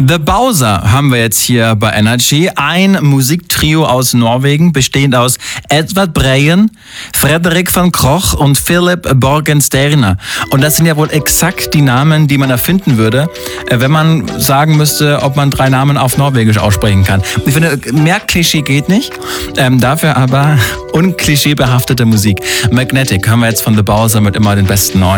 The Bowser haben wir jetzt hier bei Energy. Ein Musiktrio aus Norwegen, bestehend aus Edvard Breien, Frederik van Kroch und Philip Borgensterner. Und das sind ja wohl exakt die Namen, die man erfinden würde, wenn man sagen müsste, ob man 3 Namen auf Norwegisch aussprechen kann. Ich finde, mehr Klischee geht nicht, dafür aber unklischeebehaftete Musik. Magnetic haben wir jetzt von The Bowser mit immer den besten 9.